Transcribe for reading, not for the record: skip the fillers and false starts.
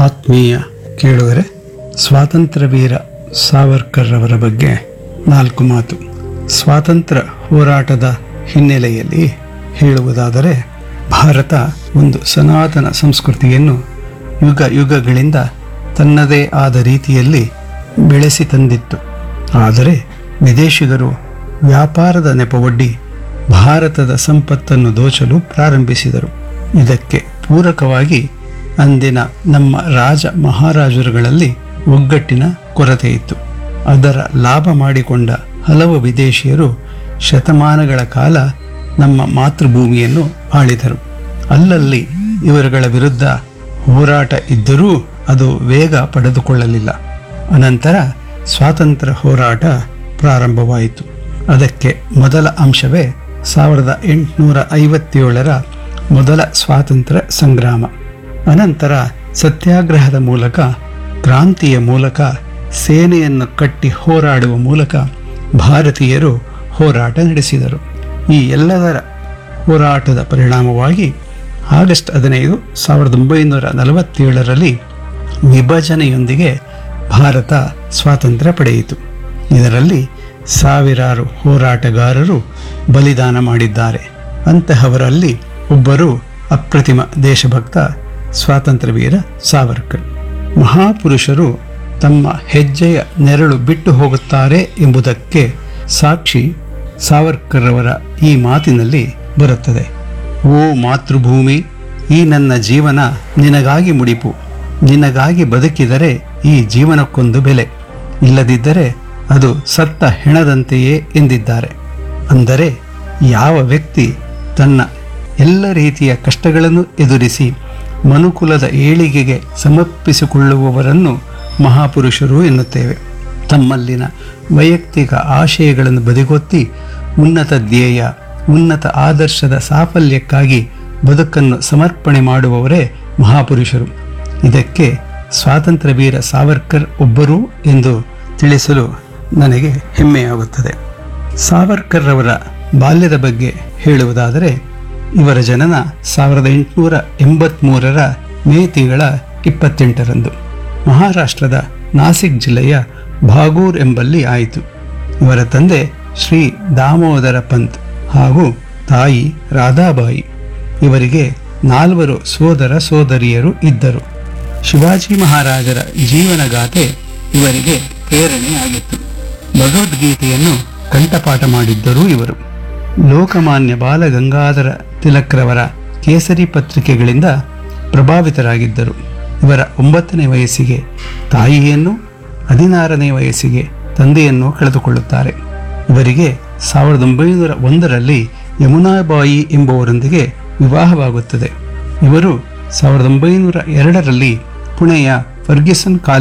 ಆತ್ಮೀಯ ಕೇಳುಗರೆ, ಸ್ವಾತಂತ್ರ್ಯ ವೀರ ಸಾವರ್ಕರ್ ಅವರ ಬಗ್ಗೆ 4 ಮಾತು. ಸ್ವಾತಂತ್ರ್ಯ ಹೋರಾಟದ ಹಿನ್ನೆಲೆಯಲ್ಲಿ ಹೇಳುವುದಾದರೆ, ಭಾರತ ಒಂದು ಸನಾತನ ಸಂಸ್ಕೃತಿಯನ್ನು ಯುಗ ಯುಗಗಳಿಂದ ತನ್ನದೇ ಆದ ರೀತಿಯಲ್ಲಿ ಬೆಳೆಸಿ ತಂದಿತ್ತು. ಆದರೆ ವಿದೇಶಿಗರು ವ್ಯಾಪಾರದ ನೆಪವೊಡ್ಡಿ ಭಾರತದ ಸಂಪತ್ತನ್ನು ದೋಚಲು ಪ್ರಾರಂಭಿಸಿದರು. ಇದಕ್ಕೆ ಪೂರಕವಾಗಿ ಅಂದಿನ ನಮ್ಮ ರಾಜ ಮಹಾರಾಜರುಗಳಲ್ಲಿ ಒಗ್ಗಟ್ಟಿನ ಕೊರತೆ ಇತ್ತು. ಅದರ ಲಾಭ ಮಾಡಿಕೊಂಡ ಹಲವು ವಿದೇಶಿಯರು ಶತಮಾನಗಳ ಕಾಲ ನಮ್ಮ ಮಾತೃಭೂಮಿಯನ್ನು ಆಳಿದರು. ಅಲ್ಲಲ್ಲಿ ಇವರುಗಳ ವಿರುದ್ಧ ಹೋರಾಟ ಇದ್ದರೂ ಅದು ವೇಗ ಪಡೆದುಕೊಳ್ಳಲಿಲ್ಲ. ಅನಂತರ ಸ್ವಾತಂತ್ರ್ಯ ಹೋರಾಟ ಪ್ರಾರಂಭವಾಯಿತು. ಅದಕ್ಕೆ ಮೊದಲ ಅಂಶವೇ 1857ರ ಮೊದಲ ಸ್ವಾತಂತ್ರ್ಯ ಸಂಗ್ರಾಮ. ಅನಂತರ ಸತ್ಯಾಗ್ರಹದ ಮೂಲಕ, ಕ್ರಾಂತಿಯ ಮೂಲಕ, ಸೇನೆಯನ್ನು ಕಟ್ಟಿ ಹೋರಾಡುವ ಮೂಲಕ ಭಾರತೀಯರು ಹೋರಾಟ ನಡೆಸಿದರು. ಈ ಎಲ್ಲದರ ಹೋರಾಟದ ಪರಿಣಾಮವಾಗಿ ಆಗಸ್ಟ್ 15, 1947ರಲ್ಲಿ ವಿಭಜನೆಯೊಂದಿಗೆ ಭಾರತ ಸ್ವಾತಂತ್ರ್ಯ ಪಡೆಯಿತು. ಇದರಲ್ಲಿ ಸಾವಿರಾರು ಹೋರಾಟಗಾರರು ಬಲಿದಾನ ಮಾಡಿದ್ದಾರೆ. ಅಂತಹವರಲ್ಲಿ ಒಬ್ಬರು ಅಪ್ರತಿಮ ದೇಶಭಕ್ತ ಸ್ವಾತಂತ್ರ್ಯ ವೀರ ಸಾವರ್ಕರ್. ಮಹಾಪುರುಷರು ತಮ್ಮ ಹೆಜ್ಜೆಯ ನೆರಳು ಬಿಟ್ಟು ಹೋಗುತ್ತಾರೆ ಎಂಬುದಕ್ಕೆ ಸಾಕ್ಷಿ ಸಾವರ್ಕರ್ ಅವರ ಈ ಮಾತಿನಲ್ಲಿ ಬರುತ್ತದೆ. ಓ ಮಾತೃಭೂಮಿ, ಈ ನನ್ನ ಜೀವನ ನಿನಗಾಗಿ ಮುಡಿಪು. ನಿನಗಾಗಿ ಬದುಕಿದರೆ ಈ ಜೀವನಕ್ಕೊಂದು ಬೆಲೆ, ಇಲ್ಲದಿದ್ದರೆ ಅದು ಸತ್ತ ಹೆಣದಂತೆಯೇ ಎಂದಿದ್ದಾರೆ. ಅಂದರೆ ಯಾವ ವ್ಯಕ್ತಿ ತನ್ನ ಎಲ್ಲ ರೀತಿಯ ಕಷ್ಟಗಳನ್ನು ಎದುರಿಸಿ ಮನುಕುಲದ ಏಳಿಗೆಗೆ ಸಮರ್ಪಿಸಿಕೊಳ್ಳುವವರನ್ನು ಮಹಾಪುರುಷರು ಎನ್ನುತ್ತೇವೆ. ತಮ್ಮಲ್ಲಿನ ವೈಯಕ್ತಿಕ ಆಶಯಗಳನ್ನು ಬದಿಗೊತ್ತಿ ಉನ್ನತ ಧ್ಯೇಯ, ಉನ್ನತ ಆದರ್ಶದ ಸಾಫಲ್ಯಕ್ಕಾಗಿ ಬದುಕನ್ನು ಸಮರ್ಪಣೆ ಮಾಡುವವರೇ ಮಹಾಪುರುಷರು. ಇದಕ್ಕೆ ಸ್ವಾತಂತ್ರ್ಯ ವೀರ ಸಾವರ್ಕರ್ ಒಬ್ಬರು ಎಂದು ತಿಳಿಸಲು ನನಗೆ ಹೆಮ್ಮೆಯಾಗುತ್ತದೆ. ಸಾವರ್ಕರ್ ಅವರ ಬಾಲ್ಯದ ಬಗ್ಗೆ ಹೇಳುವುದಾದರೆ, ಇವರ ಜನನ 1883ರ ಮೇ ತಿಂಗಳ 28ರಂದು ಮಹಾರಾಷ್ಟ್ರದ ನಾಸಿಕ್ ಜಿಲ್ಲೆಯ ಭಾಗೂರ್ ಎಂಬಲ್ಲಿ ಆಯಿತು. ಇವರ ತಂದೆ ಶ್ರೀ ದಾಮೋದರ ಪಂತ್ ಹಾಗೂ ತಾಯಿ ರಾಧಾಬಾಯಿ. ಇವರಿಗೆ 4 ಸೋದರ ಸೋದರಿಯರು ಇದ್ದರು. ಶಿವಾಜಿ ಮಹಾರಾಜರ ಜೀವನಗಾಥೆ ಇವರಿಗೆ ಪ್ರೇರಣೆಯಾಗಿತ್ತು. ಭಗವದ್ಗೀತೆಯನ್ನು ಕಂಠಪಾಠ ಮಾಡಿದ್ದರು ಇವರು. ಲೋಕಮಾನ್ಯ ಬಾಲಗಂಗಾಧರ ತಿಲಕ್ರವರ ಕೇಸರಿ ಪತ್ರಿಕೆಗಳಿಂದ ಪ್ರಭಾವಿತರಾಗಿದ್ದರು. ಇವರ 9ನೇ ವಯಸ್ಸಿಗೆ ತಾಯಿಯನ್ನು, 16ನೇ ವಯಸ್ಸಿಗೆ ತಂದೆಯನ್ನು ಕಳೆದುಕೊಳ್ಳುತ್ತಾರೆ. ಇವರಿಗೆ 1901ರಲ್ಲಿ ಯಮುನಾಬಾಯಿ ಎಂಬುವರೊಂದಿಗೆ ವಿವಾಹವಾಗುತ್ತದೆ. ಇವರು 1902ರಲ್ಲಿ ಪುಣೆಯ ಫರ್ಗ್ಯೂಸನ್